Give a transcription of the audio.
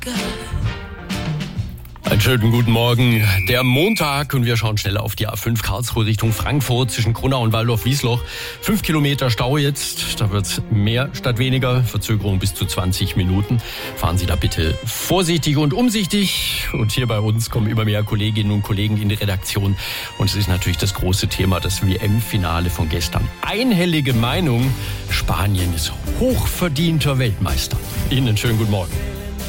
Einen schönen guten Morgen. Der Montag und wir schauen schnell auf die A5 Karlsruhe Richtung Frankfurt zwischen Grunau und Waldorf-Wiesloch. 5 Kilometer Stau jetzt. Da wird's mehr statt weniger. Verzögerung bis zu 20 Minuten. Fahren Sie da bitte vorsichtig und umsichtig. Und hier bei uns kommen immer mehr Kolleginnen und Kollegen in die Redaktion. Und es ist natürlich das große Thema, das WM-Finale von gestern. Einhellige Meinung, Spanien ist hochverdienter Weltmeister. Ihnen einen schönen guten Morgen.